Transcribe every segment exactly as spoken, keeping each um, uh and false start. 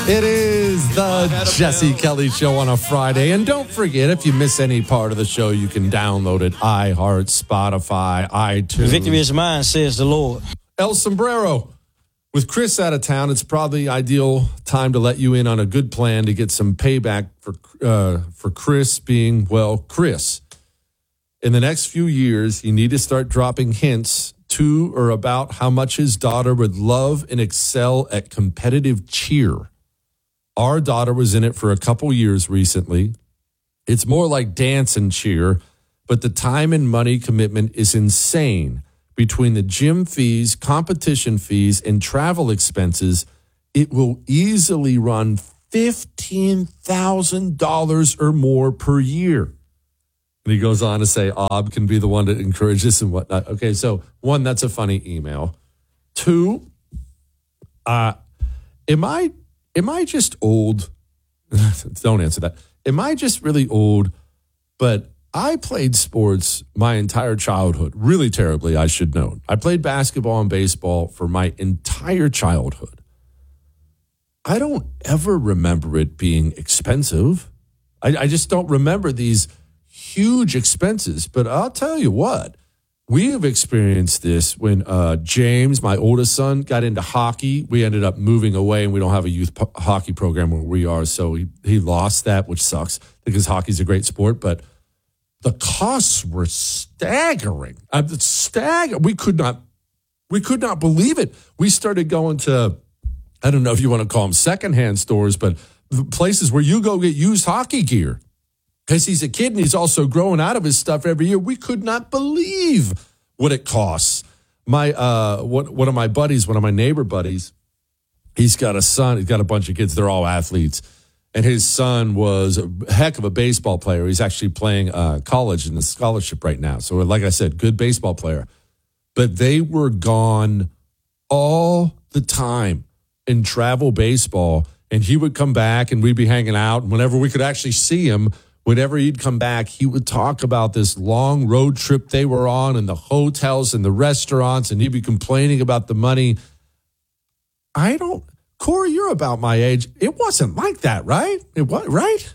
It is the Jesse Kelly Show on a Friday. And don't forget, if you miss any part of the show, you can download it. iHeart, Spotify, iTunes. Victory is mine, says the Lord. El Sombrero. With Chris out of town, it's probably ideal time to let you in on a good plan to get some payback for uh, for Chris being, well, Chris. In the next few years, you need to start dropping hints to or about how much his daughter would love and excel at competitive cheer. Our daughter was in it for a couple years recently. It's more like dance and cheer, but the time and money commitment is insane. Between the gym fees, competition fees, and travel expenses, it will easily run fifteen thousand dollars or more per year. And he goes on to say, Ob can be the one that encourages and whatnot. Okay, so one, that's a funny email. Two, uh, am I am I just old? Don't answer that. Am I just really old? But I played sports my entire childhood, really terribly, I should know. I played basketball and baseball for my entire childhood. I don't ever remember it being expensive. I, I just don't remember these huge expenses. But I'll tell you what, we have experienced this when uh, James, my oldest son, got into hockey. We ended up moving away, and we don't have a youth po- hockey program where we are. So he, he lost that, which sucks because hockey's a great sport. But the costs were staggering. Uh, stag- we could not, we could not believe it. We started going to, I don't know if you want to call them secondhand stores, but places where you go get used hockey gear. Because he's a kid and he's also growing out of his stuff every year. We could not believe what it costs. My uh, one, one of my buddies, one of my neighbor buddies, he's got a son. He's got a bunch of kids. They're all athletes. And his son was a heck of a baseball player. He's actually playing uh, college in the scholarship right now. So like I said, good baseball player. But they were gone all the time in travel baseball. And he would come back and we'd be hanging out. And whenever we could actually see him, whenever he'd come back, he would talk about this long road trip they were on and the hotels and the restaurants. And he'd be complaining about the money. I don't. Corey, you're about my age. It wasn't like that, right? It was, right?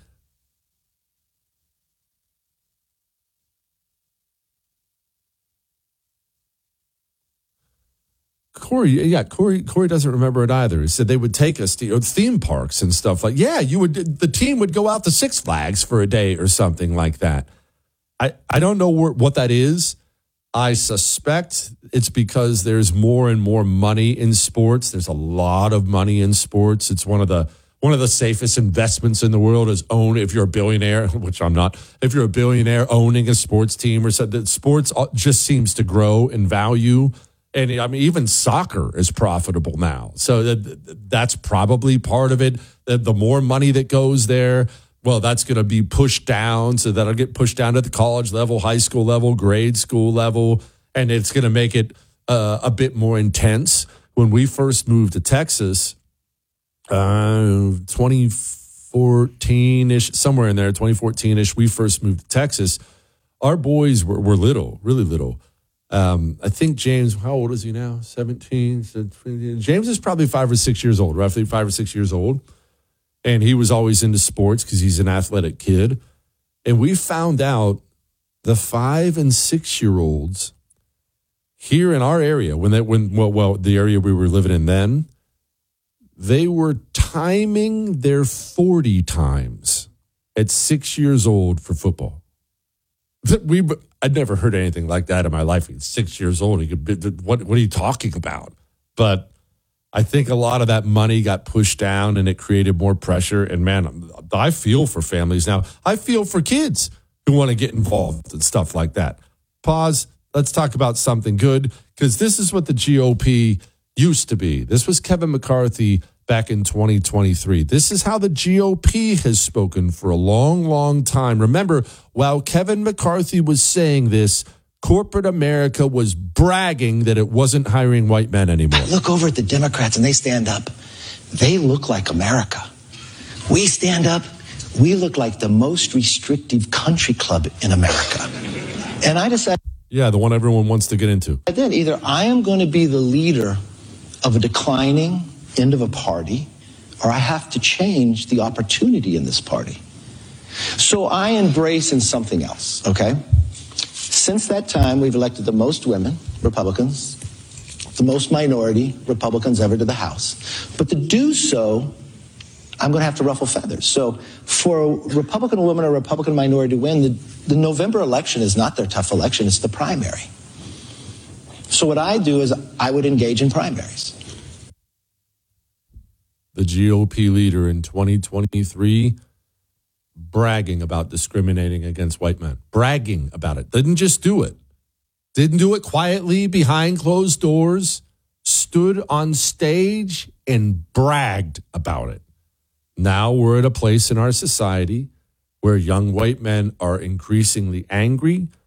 Corey, yeah, Corey, Corey doesn't remember it either. He said they would take us to theme parks and stuff like, yeah, you would. The team would go out to Six Flags for a day or something like that. I, I don't know where, what that is. I suspect it's because there's more and more money in sports. There's a lot of money in sports. It's one of the one of the safest investments in the world is own, if you're a billionaire, which I'm not, if you're a billionaire owning a sports team or something. Sports just seems to grow in value. And I mean, even soccer is profitable now. So that, that's probably part of it. The, the more money that goes there, well, that's going to be pushed down. So that'll get pushed down to the college level, high school level, grade school level. And it's going to make it uh, a bit more intense. When we first moved to Texas, uh, twenty fourteen-ish, somewhere in there, twenty fourteen-ish, we first moved to Texas. Our boys were, were little, really little. Um, I think James, how old is he now? seventeen? James is probably five or six years old, roughly five or six years old. And he was always into sports because he's an athletic kid. And we found out the five and six-year-olds here in our area, when they, when well, well, the area we were living in then, they were timing their forty times at six years old for football. We, I'd never heard anything like that in my life. He's six years old. He could be, what, what are you talking about? But I think a lot of that money got pushed down and it created more pressure. And man, I feel for families now. I feel for kids who want to get involved and stuff like that. Pause. Let's talk about something good, because this is what the G O P used to be. This was Kevin McCarthy back in twenty twenty-three. This is how the G O P has spoken for a long, long time. Remember, while Kevin McCarthy was saying this, corporate America was bragging that it wasn't hiring white men anymore. I look over at the Democrats and they stand up. They look like America. We stand up. We look like the most restrictive country club in America. And I decided. Yeah, the one everyone wants to get into. Then either I am going to be the leader of a declining end of a party, or I have to change the opportunity in this party. So I embrace in something else, okay? Since that time, we've elected the most women, Republicans, the most minority Republicans ever to the House. But to do so, I'm going to have to ruffle feathers. So for a Republican woman or Republican minority to win, the, the November election is not their tough election, it's the primary. So what I do is I would engage in primaries. The G O P leader in twenty twenty-three bragging about discriminating against white men. Bragging about it. Didn't just do it. Didn't do it quietly behind closed doors. Stood on stage and bragged about it. Now we're at a place in our society where young white men are increasingly angry,